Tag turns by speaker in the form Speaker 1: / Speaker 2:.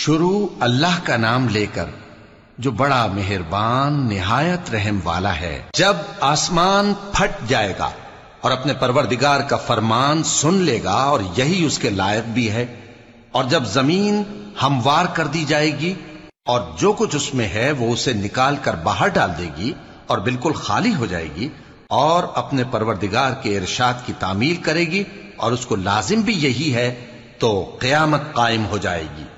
Speaker 1: शुरू अल्लाह का नाम लेकर जो बड़ा मेहरबान निहायत रहम वाला है। जब आसमान फट जाएगा और अपने परवरदिगार का फरमान सुन लेगा और यही उसके लायक भी है, और जब जमीन हमवार कर दी जाएगी और जो कुछ उसमें है वो उसे निकाल कर बाहर डाल देगी और बिल्कुल खाली हो जाएगी और अपने परवरदिगार के इरशाद की तामील करेगी और उसको लाजिम भी यही है, तो क़यामत कायम हो जाएगी।